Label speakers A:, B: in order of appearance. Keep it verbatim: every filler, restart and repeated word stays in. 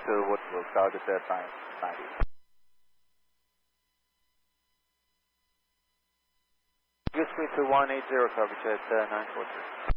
A: to what will start at that time, ninety. Goose Queen to one eight zero, coverage at uh, nine four three.